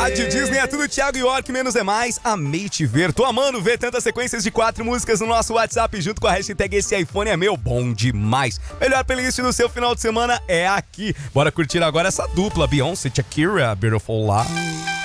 Rádio Disney é tudo, Thiago York, menos é mais. Amei te ver. Tô amando ver tantas sequências de 4 músicas no nosso WhatsApp junto com a hashtag Esse iPhone é meu. Bom demais. Melhor playlist do seu final de semana é aqui. Bora curtir agora essa dupla, Beyoncé, Shakira, Beautiful Love.